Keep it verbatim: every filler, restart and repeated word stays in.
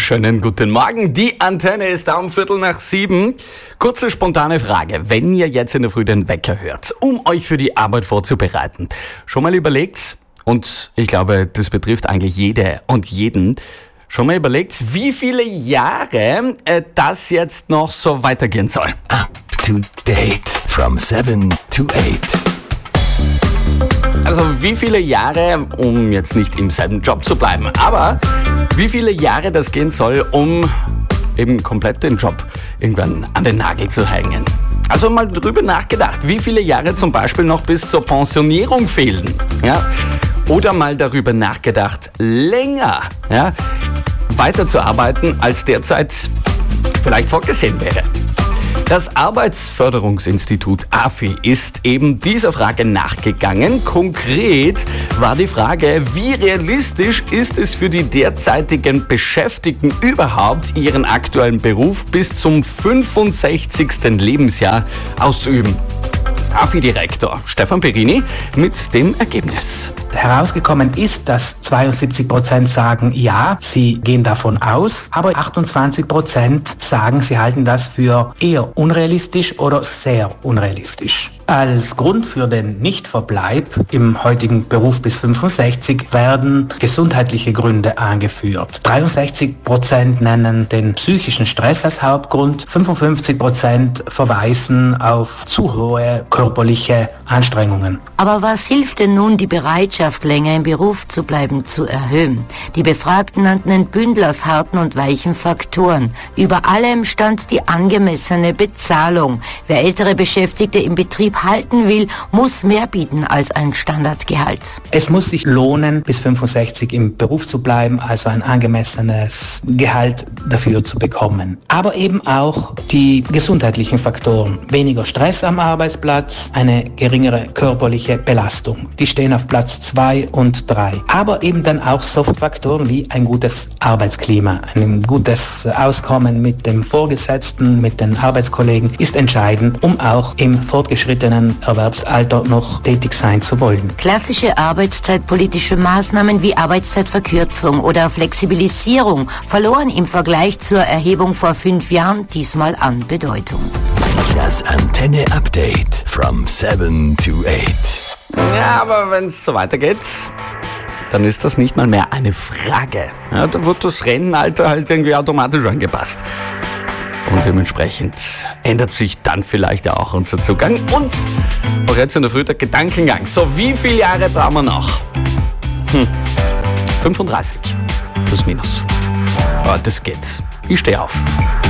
wunderschönen guten Morgen. Die Antenne ist da um Viertel nach sieben. Kurze spontane Frage. Wenn ihr jetzt in der Früh den Wecker hört, um euch für die Arbeit vorzubereiten, schon mal überlegt, und ich glaube, das betrifft eigentlich jede und jeden, schon mal überlegt, wie viele Jahre äh, das jetzt noch so weitergehen soll? Up to date from seven to eight. Also wie viele Jahre, um jetzt nicht im selben Job zu bleiben, aber wie viele Jahre das gehen soll, um eben komplett den Job irgendwann an den Nagel zu hängen. Also mal drüber nachgedacht, wie viele Jahre zum Beispiel noch bis zur Pensionierung fehlen. Ja? Oder mal darüber nachgedacht, länger ja, weiterzuarbeiten, als derzeit vielleicht vorgesehen wäre. Das Arbeitsförderungsinstitut A F I ist eben dieser Frage nachgegangen. Konkret war die Frage, wie realistisch ist es für die derzeitigen Beschäftigten überhaupt, ihren aktuellen Beruf bis zum fünfundsechzigsten Lebensjahr auszuüben? A F I-Direktor Stefan Perini mit dem Ergebnis. Herausgekommen ist, dass zweiundsiebzig Prozent sagen, ja, sie gehen davon aus, aber achtundzwanzig Prozent sagen, sie halten das für eher unrealistisch oder sehr unrealistisch. Als Grund für den Nichtverbleib im heutigen Beruf bis fünfundsechzig werden gesundheitliche Gründe angeführt. dreiundsechzig Prozent nennen den psychischen Stress als Hauptgrund, fünfundfünfzig Prozent verweisen auf zu hohe körperliche Anstrengungen. Aber was hilft denn nun, die Bereitschaft, länger im Beruf zu bleiben, zu erhöhen? Die Befragten nannten ein Bündel aus harten und weichen Faktoren. Über allem stand die angemessene Bezahlung. Wer ältere Beschäftigte im Betrieb halten will, muss mehr bieten als ein Standardgehalt. Es muss sich lohnen, bis fünfundsechzig im Beruf zu bleiben, also ein angemessenes Gehalt dafür zu bekommen. Aber eben auch die gesundheitlichen Faktoren. Weniger Stress am Arbeitsplatz, eine geringere körperliche Belastung. Die stehen auf Platz zwei und drei. Aber eben dann auch Softfaktoren wie ein gutes Arbeitsklima, ein gutes Auskommen mit dem Vorgesetzten, mit den Arbeitskollegen ist entscheidend, um auch im fortgeschrittenen Erwerbsalter noch tätig sein zu wollen. Klassische arbeitszeitpolitische Maßnahmen wie Arbeitszeitverkürzung oder Flexibilisierung verloren im Vergleich zur Erhebung vor fünf Jahren diesmal an Bedeutung. Das Antenne Update from seven to eight. Ja, aber wenn es so weitergeht, dann ist das nicht mal mehr eine Frage. Ja, da wird das Rentenalter halt irgendwie automatisch angepasst. Und dementsprechend ändert sich dann vielleicht auch unser Zugang und auch jetzt in der Früh der Gedankengang. So, wie viele Jahre brauchen wir noch? Hm, fünfunddreißig. Plus minus. Aber das geht. Ich stehe auf.